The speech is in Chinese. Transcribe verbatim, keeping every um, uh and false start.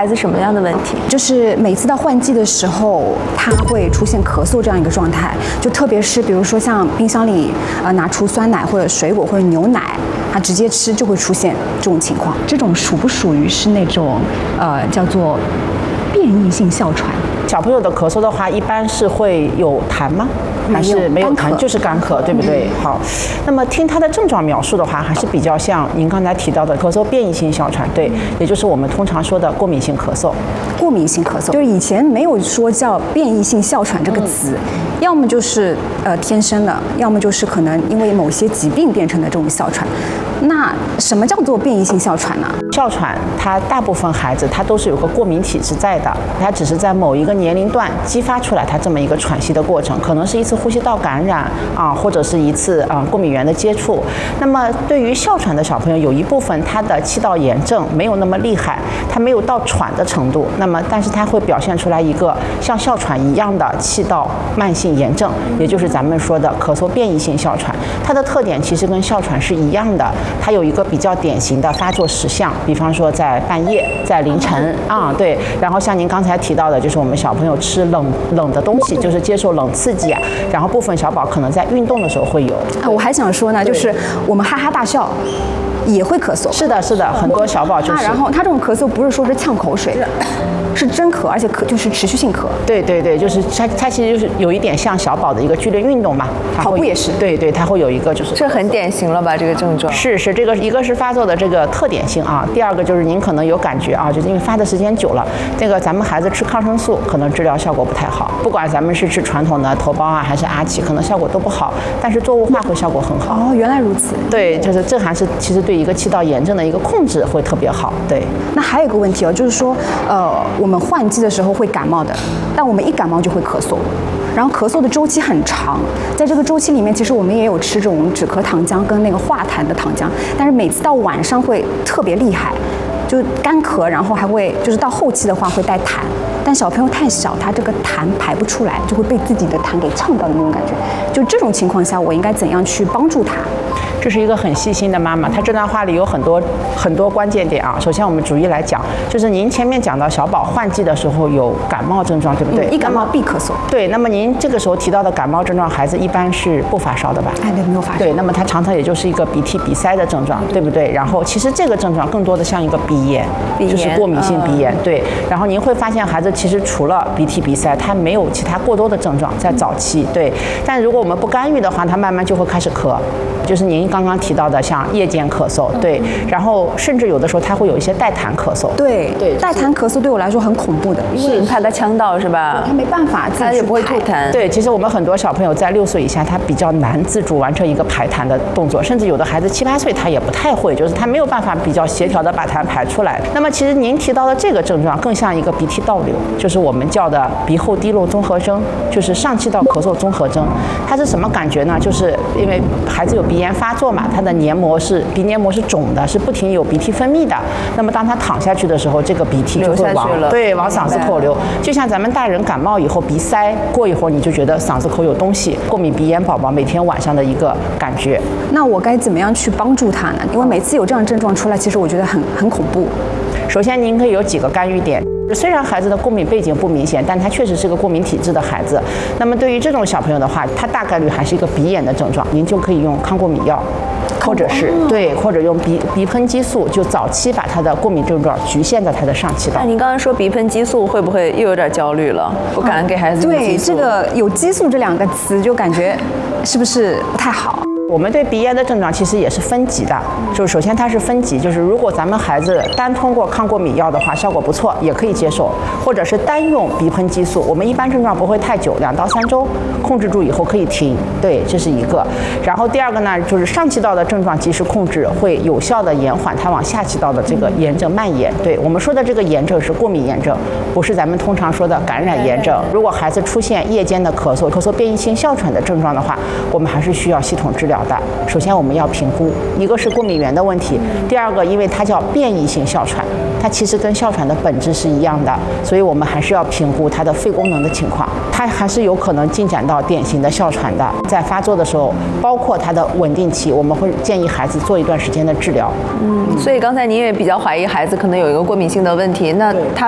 孩子什么样的问题？ 就是每次到换季的时候，他会出现咳嗽这样一个状态，就特别是比如说像冰箱里呃拿出酸奶或者水果或者牛奶，他直接吃就会出现这种情况。这种属不属于是那种呃叫做变异性哮喘？ 小朋友的咳嗽的话，一般是会有痰吗？还是没有痰，就是干咳，对不对？嗯、好，那么听他的症状描述的话，还是比较像您刚才提到的咳嗽变异性哮喘，对，也就是我们通常说的过敏性咳嗽。 过敏性咳嗽，就是以前没有说叫变异性哮喘这个词，嗯、要么就是呃天生的，要么就是可能因为某些疾病变成的这种哮喘。那什么叫做变异性哮喘呢？ 哮喘，它大部分孩子他都是有个过敏体质在的，它只是在某一个年龄段激发出来它这么一个喘息的过程，可能是一次呼吸道感染啊，或者是一次啊过敏源的接触。那么对于哮喘的小朋友，有一部分他的气道炎症没有那么厉害，他没有到喘的程度，那么但是他会表现出来一个像哮喘一样的气道慢性炎症，也就是咱们说的咳嗽变异性哮喘。它的特点其实跟哮喘是一样的，它有一个比较典型的发作时相，比方说在半夜、在凌晨啊，对。然后像您刚才提到的，就是我们小朋友吃冷冷的东西，就是接受冷刺激啊。然后部分小宝可能在运动的时候会有。 啊，我还想说呢，就是我们哈哈大笑也会咳嗽。 是的，是的，很多小宝就是。 啊、然后他这种咳嗽不是说是呛口水，是真咳，而且咳就是持续性咳。 对对对，就是它它其实就是有一点像小宝的一个剧烈运动嘛。 跑步也是。 对对，它会有一个就是。 这很典型了吧？这个症状。 是是，这个一个是发作的这个特点性啊，第二个就是您可能有感觉啊，就是因为发的时间久了，这个咱们孩子吃抗生素可能治疗效果不太好，不管咱们是吃传统的头孢啊还是阿奇，可能效果都不好，但是作物化会效果很好。 哦，原来如此。 对，就是这还是其实对一个气道炎症的一个控制会特别好。对。 那还有一个问题哦，就是说，呃，我们换季的时候会感冒的，但我们一感冒就会咳嗽。然后咳嗽的周期很长，在这个周期里面，其实我们也有吃这种止咳糖浆跟那个化痰的糖浆，但是每次到晚上会特别厉害，就干咳，然后还会就是到后期的话会带痰。但小朋友太小，他这个痰排不出来，就会被自己的痰给呛到的那种感觉。就这种情况下，我应该怎样去帮助他？ 这是一个很细心的妈妈，她这段话里有很多很多关键点啊。首先，我们逐一来讲，就是您前面讲到小宝换季的时候有感冒症状，对不对？ 嗯、一感冒必咳嗽。 对，那么您这个时候提到的感冒症状，孩子一般是不发烧的吧？ 哎，对，没有发烧。 对，那么他常常也就是一个鼻涕鼻塞的症状，对不对？然后其实这个症状更多的像一个鼻炎， 鼻炎就是过敏性鼻炎。嗯、对，然后您会发现孩子其实除了鼻涕鼻塞，他没有其他过多的症状，在早期。对，但如果我们不干预的话，他慢慢就会开始咳。就是您刚刚提到的，像夜间咳嗽，对，然后甚至有的时候它会有一些带痰咳嗽， 对对，带痰咳嗽对我来说很恐怖的， 因为怕它呛到是吧？ 他没办法， 他也不会吐痰。 对，其实我们很多小朋友在六岁以下，他比较难自主完成一个排痰的动作，甚至有的孩子七八岁他也不太会，就是他没有办法比较协调的把痰排出来。那么其实您提到的这个症状更像一个鼻涕倒流，就是我们叫的鼻后滴漏综合征，就是上气道咳嗽综合征。它是什么感觉呢？就是因为孩子有鼻炎发作嘛，他的黏膜是鼻黏膜是肿的，是不停有鼻涕分泌的。那么当他躺下去的时候，这个鼻涕就会往对往嗓子口流，就像咱们大人感冒以后鼻塞，过一会儿你就觉得嗓子口有东西。过敏鼻炎宝宝每天晚上的一个感觉。 那我该怎么样去帮助他呢？因为每次有这样的症状出来，其实我觉得很很恐怖。 首先，您可以有几个干预点。虽然孩子的过敏背景不明显，但他确实是个过敏体质的孩子。那么对于这种小朋友的话，他大概率还是一个鼻炎的症状，您就可以用抗过敏药，或者是对，或者用鼻鼻喷激素，就早期把他的过敏症状局限在他的上气道。 那您刚刚说鼻喷激素，会不会又有点焦虑了？不敢给孩子用激素。 对，这个有激素这两个词，就感觉是不是不太好？ 我们对鼻炎的症状其实也是分级的，就是首先它是分级，就是如果咱们孩子单通过抗过敏药的话，效果不错，也可以接受，或者是单用鼻喷激素，我们一般症状不会太久，两到三周控制住以后可以停，对，这是一个。然后第二个呢，就是上气道的症状及时控制，会有效的延缓它往下气道的这个炎症蔓延。对，我们说的这个炎症是过敏炎症，不是咱们通常说的感染炎症。如果孩子出现夜间的咳嗽、咳嗽变异性哮喘的症状的话，我们还是需要系统治疗的。首先我们要评估，一个是过敏源的问题，第二个因为它叫变异性哮喘，它其实跟哮喘的本质是一样的，所以我们还是要评估它的肺功能的情况，它还是有可能进展到典型的哮喘的。在发作的时候，包括它的稳定期，我们会建议孩子做一段时间的治疗。 嗯，所以刚才您也比较怀疑孩子可能有一个过敏性的问题，那他